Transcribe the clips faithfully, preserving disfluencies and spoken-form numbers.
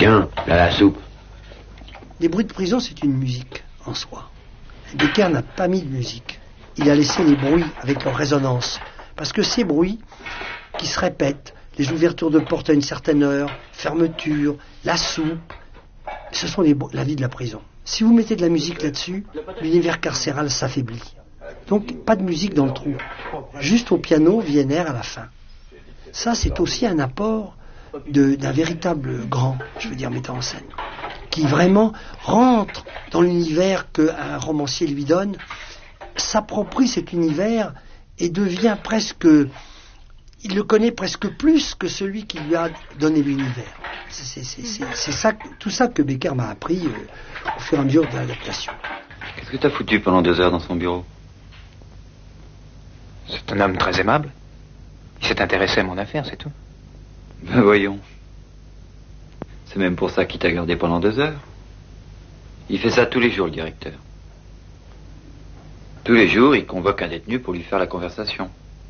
Tiens, là, la soupe. Les bruits de prison, c'est une musique en soi. Becker n'a pas mis de musique. Il a laissé les bruits avec leur résonance. Parce que ces bruits qui se répètent, les ouvertures de portes à une certaine heure, fermeture, la soupe, ce sont les, la vie de la prison. Si vous mettez de la musique là-dessus, l'univers carcéral s'affaiblit. Donc, pas de musique dans le trou. Juste au piano, Wiener à la fin. Ça, c'est aussi un apport de, d'un véritable grand, je veux dire, metteur en scène, qui vraiment rentre dans l'univers qu'un romancier lui donne, s'approprie cet univers et devient presque... Il le connaît presque plus que celui qui lui a donné l'univers. C'est, c'est, c'est, c'est ça, tout ça que Becker m'a appris euh, au fur et à mesure de l'adaptation. Qu'est-ce que t'as foutu pendant deux heures dans son bureau? C'est un homme très aimable. Il s'est intéressé à mon affaire, c'est tout. Ben voyons. C'est même pour ça qu'il t'a gardé pendant deux heures. Il fait ça tous les jours, le directeur. Tous les jours, il convoque un détenu pour lui faire la conversation.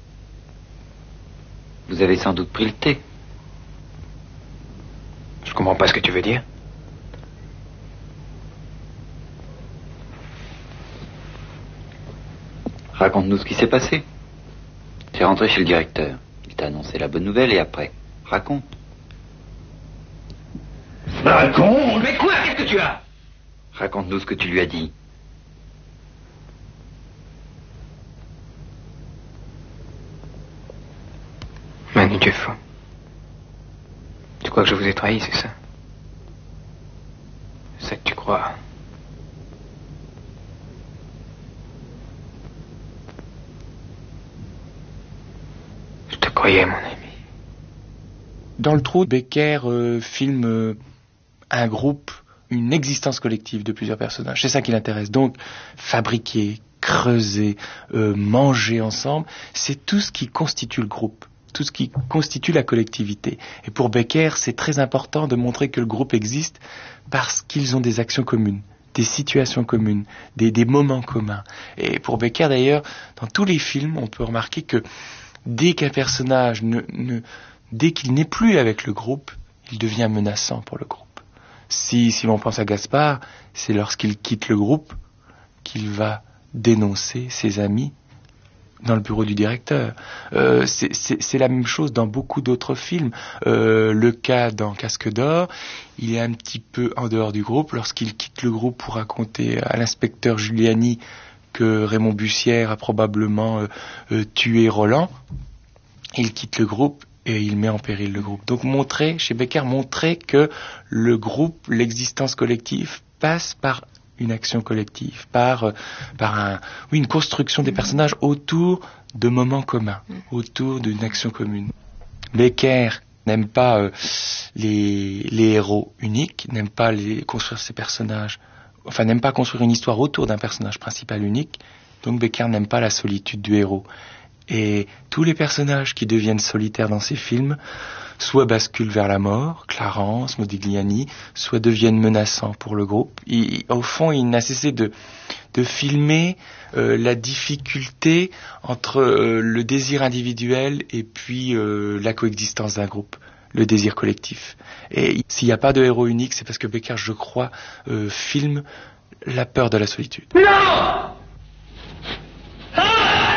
Vous avez sans doute pris le thé. Je comprends pas ce que tu veux dire. Raconte-nous ce qui s'est passé. T'es rentré chez le directeur. Il t'a annoncé la bonne nouvelle et après, raconte. Raconte. Mais quoi? Qu'est-ce que tu as? Raconte-nous ce que tu lui as dit. Manu, tu es fou. Tu crois que je vous ai trahi, c'est ça? C'est ça que tu crois. Je te croyais, mon ami. Dans le trou, Becker euh, filme euh, un groupe, une existence collective de plusieurs personnages. C'est ça qui l'intéresse. Donc, fabriquer, creuser, euh, manger ensemble, c'est tout ce qui constitue le groupe, tout ce qui constitue la collectivité. Et pour Becker, c'est très important de montrer que le groupe existe parce qu'ils ont des actions communes, des situations communes, des, des moments communs. Et pour Becker, d'ailleurs, dans tous les films, on peut remarquer que dès qu'un personnage ne... ne Dès qu'il n'est plus avec le groupe, il devient menaçant pour le groupe. Si, si l'on pense à Gaspard, c'est lorsqu'il quitte le groupe qu'il va dénoncer ses amis dans le bureau du directeur. Euh, c'est, c'est, c'est la même chose dans beaucoup d'autres films. Euh, le cas dans Casque d'Or, il est un petit peu en dehors du groupe lorsqu'il quitte le groupe pour raconter à l'inspecteur Giuliani que Raymond Bussière a probablement euh, euh, tué Roland. Il quitte le groupe et il met en péril le groupe. Donc montrer, chez Becker, montrer que le groupe, l'existence collective, passe par une action collective, par, par un, oui, une construction des personnages autour de moments communs, autour d'une action commune. Becker n'aime pas euh, les, les héros uniques, n'aime pas les, construire ses personnages, enfin n'aime pas construire une histoire autour d'un personnage principal unique, donc Becker n'aime pas la solitude du héros. Et tous les personnages qui deviennent solitaires dans ces films, soit basculent vers la mort, Clarence, Modigliani, soit deviennent menaçants pour le groupe. Il, au fond, il n'a cessé de, de filmer euh, la difficulté entre euh, le désir individuel et puis euh, la coexistence d'un groupe, le désir collectif. Et s'il n'y a pas de héros unique, c'est parce que Becker, je crois, euh, filme la peur de la solitude. Non!